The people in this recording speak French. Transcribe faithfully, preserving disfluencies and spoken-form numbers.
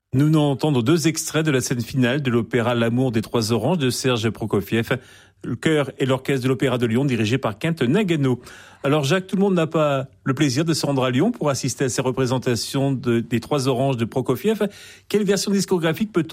Nous venons d'entendre deux extraits de la scène finale de l'opéra L'amour des trois oranges de Serge Prokofiev, le chœur et l'orchestre de l'Opéra de Lyon dirigé par Kent Nagano. Alors Jacques, tout le monde n'a pas le plaisir de se rendre à Lyon pour assister à ces représentations de, des trois oranges de Prokofiev. Quelle version discographique peut-on recommander ?